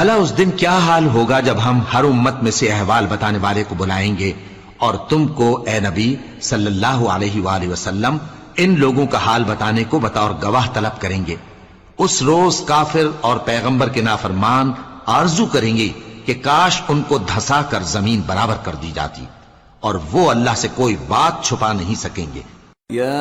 भला उस दिन क्या हाल होगा जब हम हर उम्मत में से अहवाल बताने वाले को बुलाएंगे और तुमको ए नबी सल्लल्लाहु अलैहि वसल्लम इन लोगों का हाल बताने को बतौर गवाह तलब करेंगे। उस रोज काफिर और पैगंबर के नाफरमान आरजू करेंगे कि काश उनको धसा कर जमीन बराबर कर दी जाती, और वो अल्लाह से कोई बात छुपा नहीं सकेंगे।